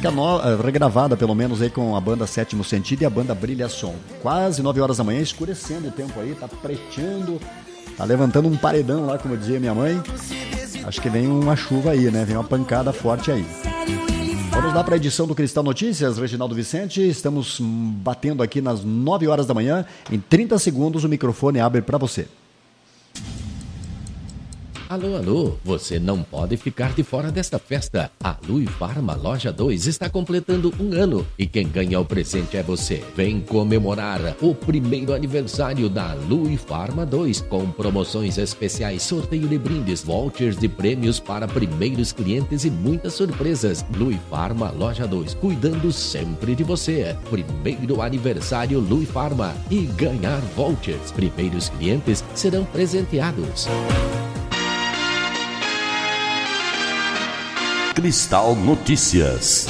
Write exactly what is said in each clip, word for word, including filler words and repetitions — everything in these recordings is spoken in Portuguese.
música no, regravada, pelo menos, aí com a banda Sétimo Sentido e a banda Brilha Som. Quase nove horas da manhã, escurecendo o tempo aí, tá preteando, tá levantando um paredão lá, como dizia minha mãe. Acho que vem uma chuva aí, né? Vem uma pancada forte aí. Vamos lá para a edição do Cristal Notícias, Reginaldo Vicente. Estamos batendo aqui nas nove horas da manhã. Em trinta segundos o microfone abre para você. Alô, alô, você não pode ficar de fora desta festa. A Lui Farma Loja dois está completando um ano e quem ganha o presente é você. Vem comemorar o primeiro aniversário da Lui Farma dois com promoções especiais, sorteio de brindes, vouchers de prêmios para primeiros clientes e muitas surpresas. Lui Farma Loja dois, cuidando sempre de você. Primeiro aniversário Lui Farma e ganhar vouchers. Primeiros clientes serão presenteados. Cristal Notícias.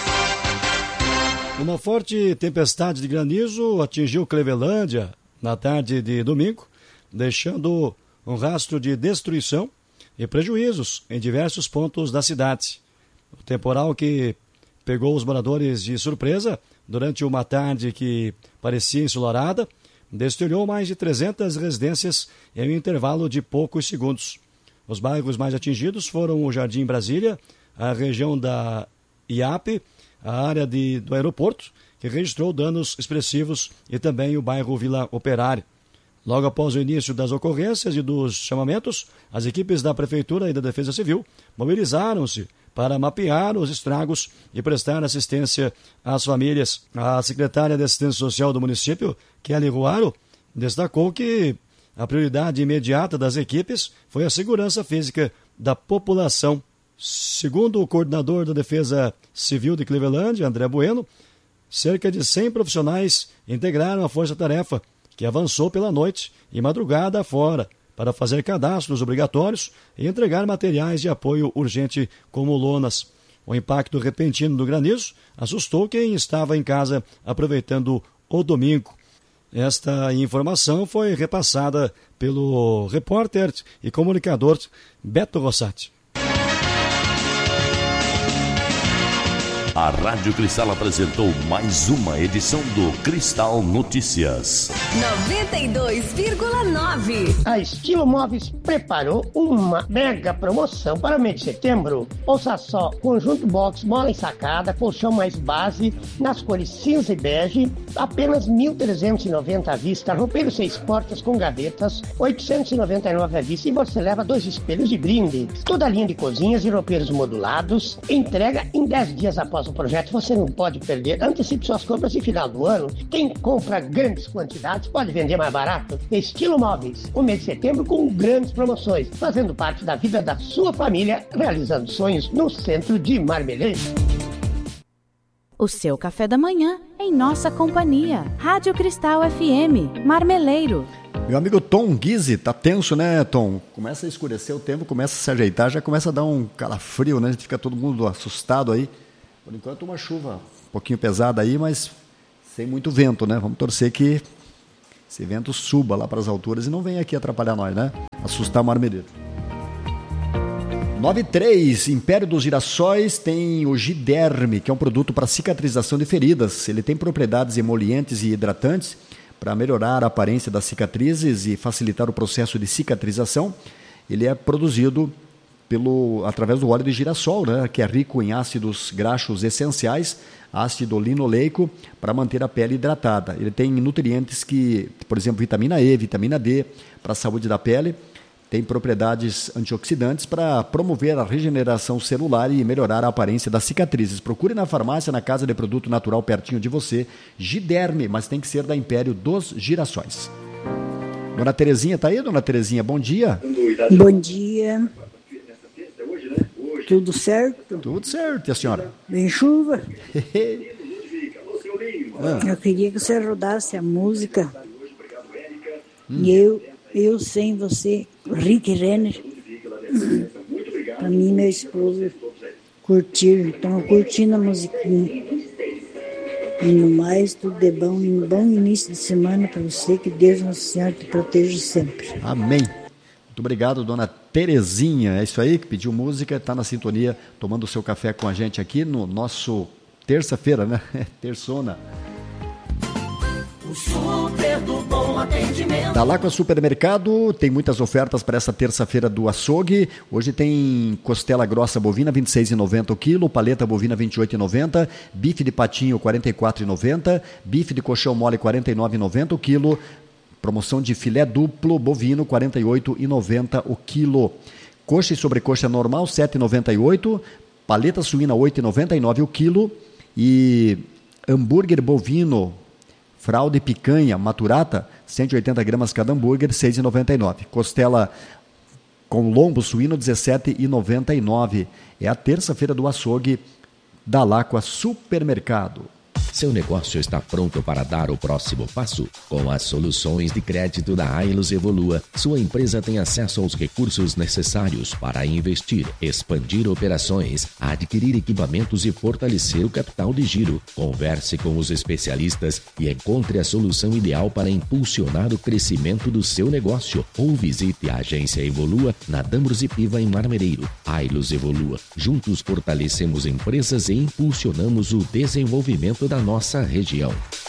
Uma forte tempestade de granizo atingiu Clevelândia na tarde de domingo, deixando um rastro de destruição e prejuízos em diversos pontos da cidade. O temporal que pegou os moradores de surpresa durante uma tarde que parecia ensolarada, destruiu mais de trezentas residências em um intervalo de poucos segundos. Os bairros mais atingidos foram o Jardim Brasília, a região da I A P, a área de, do aeroporto, que registrou danos expressivos, e também o bairro Vila Operária. Logo após o início das ocorrências e dos chamamentos, as equipes da Prefeitura e da Defesa Civil mobilizaram-se para mapear os estragos e prestar assistência às famílias. A secretária de Assistência Social do município, Kelly Ruaro, destacou que a prioridade imediata das equipes foi a segurança física da população. Segundo o coordenador da Defesa Civil de Clevelândia, André Bueno, cerca de cem profissionais integraram a força-tarefa, que avançou pela noite e madrugada afora, para fazer cadastros obrigatórios e entregar materiais de apoio urgente como lonas. O impacto repentino do granizo assustou quem estava em casa aproveitando o domingo. Esta informação foi repassada pelo repórter e comunicador Beto Rossati. A Rádio Cristal apresentou mais uma edição do Cristal Notícias. noventa e dois vírgula nove. A Estilo Móveis preparou uma mega promoção para o mês de setembro. Ouça só, conjunto box, mola ensacada, colchão mais base, nas cores cinza e bege, apenas mil trezentos e noventa à vista, roupeiro seis portas com gavetas, oitocentos e noventa e nove à vista, e você leva dois espelhos de brinde. Toda a linha de cozinhas e roupeiros modulados, entrega em dez dias após o projeto, você não pode perder. Antecipe suas compras e final do ano. Quem compra grandes quantidades pode vender mais barato. Estilo Móveis, o mês de setembro com grandes promoções, fazendo parte da vida da sua família, realizando sonhos no centro de Marmeleiro. O seu café da manhã em nossa companhia. Rádio Cristal F M, Marmeleiro. Meu amigo Tom Guise, tá tenso, né, Tom? Começa a escurecer o tempo, começa a se ajeitar, já começa a dar um calafrio, né? A gente fica todo mundo assustado aí. Por enquanto uma chuva um pouquinho pesada aí, mas sem muito vento, né? Vamos torcer que esse vento suba lá para as alturas e não venha aqui atrapalhar nós, né? Assustar o marmeleiro. nove três, Império dos Girassóis tem o Giderme, que é um produto para cicatrização de feridas. Ele tem propriedades emolientes e hidratantes para melhorar a aparência das cicatrizes e facilitar o processo de cicatrização. Ele é produzido Pelo, através do óleo de girassol, né, que é rico em ácidos graxos essenciais, ácido linoleico, para manter a pele hidratada. Ele tem nutrientes que, por exemplo, vitamina E, vitamina D, para a saúde da pele, tem propriedades antioxidantes para promover a regeneração celular e melhorar a aparência das cicatrizes. Procure na farmácia, na casa de produto natural pertinho de você, Giderme, mas tem que ser da Império dos Girassóis. Dona Terezinha está aí, Dona Terezinha? Bom dia. Bom dia. Tudo certo? Tudo certo, e a senhora? Vem chuva? ah. Eu queria que você rodasse a música. Hum. E eu, eu sem você, Rick Renner. Para mim e meu esposo curtir. Estamos curtindo a musiquinha. E no mais, tudo de bom. E um bom início de semana para você. Que Deus Nosso Senhor te proteja sempre. Amém. Muito obrigado, Dona Terezinha. É isso aí, que pediu música, está na sintonia, tomando o seu café com a gente aqui no nosso terça-feira, né? Terçona. O super do bom atendimento. Da Lacua Supermercado tem muitas ofertas para essa terça-feira do açougue. Hoje tem costela grossa bovina vinte e seis reais e noventa centavos o quilo, paleta bovina vinte e oito reais e noventa centavos, bife de patinho quarenta e quatro reais e noventa centavos, bife de colchão mole quarenta e nove reais e noventa centavos o quilo, promoção de filé duplo bovino quarenta e oito reais e noventa centavos o quilo. Coxa e sobrecoxa normal sete reais e noventa e oito centavos, paleta suína oito reais e noventa e nove centavos o quilo e hambúrguer bovino fralda e picanha maturata, cento e oitenta gramas cada hambúrguer, seis reais e noventa e nove centavos. Costela com lombo suíno, dezessete reais e noventa e nove centavos. É a terça-feira do açougue da Lacua Supermercado. Seu negócio está pronto para dar o próximo passo? Com as soluções de crédito da Ailos Evolua, sua empresa tem acesso aos recursos necessários para investir, expandir operações, adquirir equipamentos e fortalecer o capital de giro. Converse com os especialistas e encontre a solução ideal para impulsionar o crescimento do seu negócio. Ou visite a agência Evolua na Dambros e Piva, em Marmereiro. Ailos Evolua. Juntos fortalecemos empresas e impulsionamos o desenvolvimento da nossa região.